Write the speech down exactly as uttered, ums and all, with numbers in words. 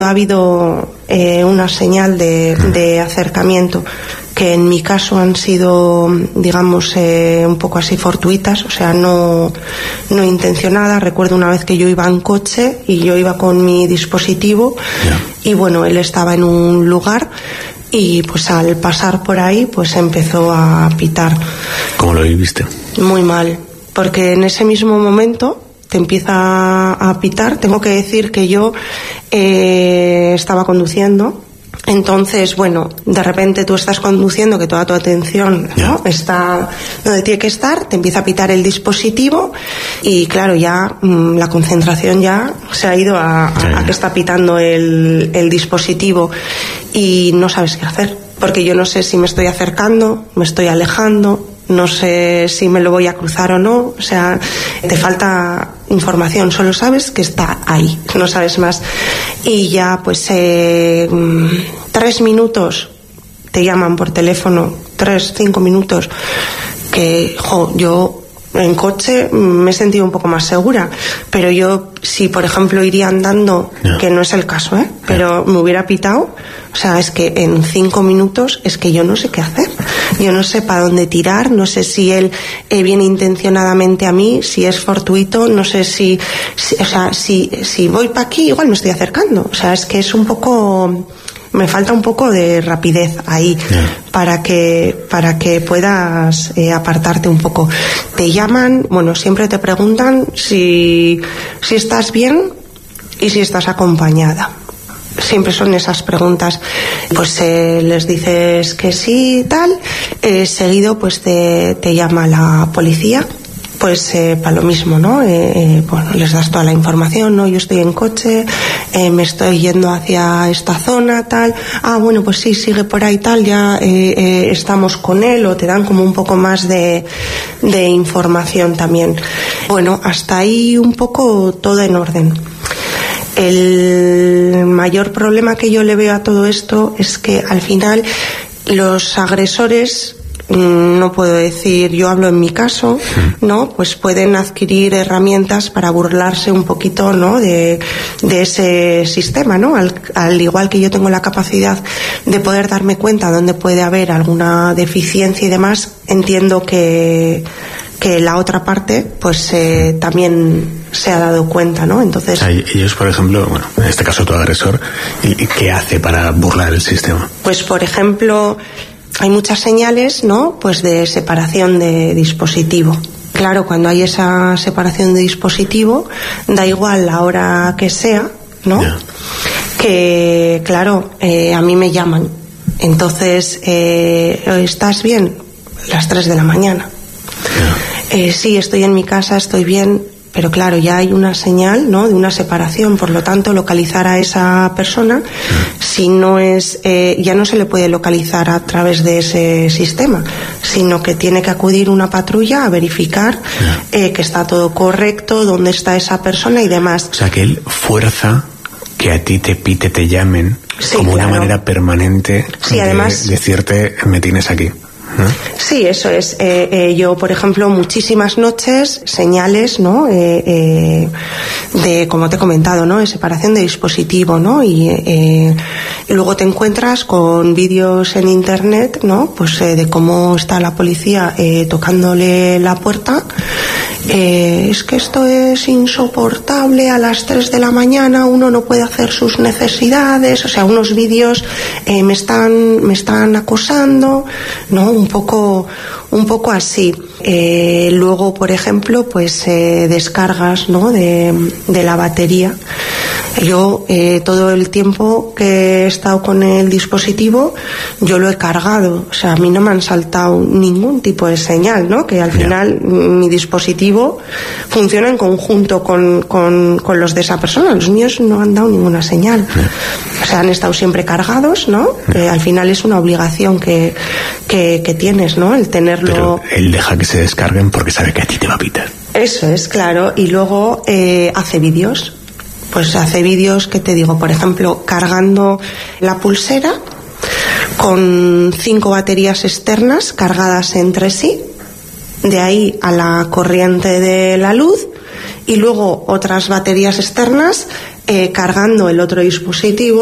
Ha habido eh, una señal de, de acercamiento que en mi caso han sido, digamos, eh, un poco así fortuitas, o sea, no, no intencionadas. Recuerdo una vez que yo iba en coche y yo iba con mi dispositivo, yeah. y bueno, él estaba en un lugar y pues al pasar por ahí pues empezó a pitar. ¿Cómo lo viviste? Muy mal, porque en ese mismo momento te empieza a pitar. Tengo que decir que yo eh, estaba conduciendo. Entonces, bueno, de repente tú estás conduciendo, que toda tu atención, ¿no?, yeah. está donde tiene que estar, te empieza a pitar el dispositivo y claro, ya mmm, la concentración ya se ha ido a, a, yeah. a que está pitando el, el dispositivo y no sabes qué hacer, porque yo no sé si me estoy acercando, me estoy alejando, no sé si me lo voy a cruzar o no, o sea, te falta información, solo sabes que está ahí, no sabes más. Y ya pues eh, tres minutos te llaman por teléfono, tres, cinco minutos, que jo, yo en coche me he sentido un poco más segura, pero yo si por ejemplo iría andando, yeah. que no es el caso, ¿eh? pero yeah. me hubiera pitado, o sea, es que en cinco minutos es que yo no sé qué hacer, yo no sé para dónde tirar, no sé si él eh, viene intencionadamente a mí, si es fortuito, no sé si, si o sea, si, si voy para aquí igual me estoy acercando, o sea, es que es un poco... me falta un poco de rapidez ahí, yeah. para que para que puedas eh, apartarte un poco. Te llaman, bueno, siempre te preguntan si si estás bien y si estás acompañada. Siempre son esas preguntas. Pues eh, les dices que sí, tal. Eh, seguido, pues te, te llama la policía. Pues eh, para lo mismo, ¿no? Eh, eh, bueno, les das toda la información, ¿no? Yo estoy en coche, eh, me estoy yendo hacia esta zona, tal. Ah, bueno, pues sí, sigue por ahí, tal, ya eh, eh, estamos con él, o te dan como un poco más de, de información también. Bueno, hasta ahí un poco todo en orden. El mayor problema que yo le veo a todo esto es que al final los agresores, no puedo decir, yo hablo en mi caso, ¿no? Pues pueden adquirir herramientas para burlarse un poquito, ¿no?, de, de ese sistema, ¿no? Al, al igual que yo tengo la capacidad de poder darme cuenta dónde puede haber alguna deficiencia y demás, entiendo que, que la otra parte, pues eh, también se ha dado cuenta, ¿no? Entonces, o sea, ellos, por ejemplo, bueno, en este caso tu agresor, ¿y qué hace para burlar el sistema? Pues, por ejemplo, hay muchas señales, ¿no?, pues de separación de dispositivo. Claro, cuando hay esa separación de dispositivo, da igual la hora que sea, ¿no? Yeah. Que, claro, eh, a mí me llaman. Entonces, eh, ¿estás bien? Las tres de la mañana. Yeah. Eh, sí, estoy en mi casa, estoy bien. Pero claro, ya hay una señal, ¿no?, de una separación. Por lo tanto, localizar a esa persona, si no es, eh, ya no se le puede localizar a través de ese sistema, sino que tiene que acudir una patrulla a verificar eh, que está todo correcto, dónde está esa persona y demás. O sea, que él fuerza que a ti te pite, te llamen, sí, como claro, una manera permanente, sí, de además, decirte, me tienes aquí. ¿No? Sí, eso es. Eh, eh, yo, por ejemplo, muchísimas noches, señales, ¿no? Eh, eh, de, como te he comentado, ¿no?, de separación de dispositivo, ¿no? Y, eh, y luego te encuentras con vídeos en internet, ¿no?, pues eh, de cómo está la policía eh, tocándole la puerta. Eh, es que esto es insoportable, a las tres de la mañana uno no puede hacer sus necesidades, o sea, unos vídeos eh, me están me están acosando, ¿no? Un poco un poco así. Eh, luego, por ejemplo, pues eh, descargas, ¿no?, de, de la batería. Yo eh, todo el tiempo que he estado con el dispositivo, yo lo he cargado, o sea, a mí no me han saltado ningún tipo de señal, ¿no?, que al final yeah. mi dispositivo funciona en conjunto con, con, con los de esa persona. Los míos no han dado ninguna señal, yeah. o sea, han estado siempre cargados, ¿no? Yeah. Eh, al final es una obligación que, que, que tienes, ¿no?, el tenerlo. Pero él deja que se descarguen porque sabe que a ti te va a pitar. Eso es, claro, y luego eh, hace vídeos. Pues hace vídeos, que te digo, por ejemplo, cargando la pulsera con cinco baterías externas cargadas entre sí, de ahí a la corriente de la luz, y luego otras baterías externas eh, cargando el otro dispositivo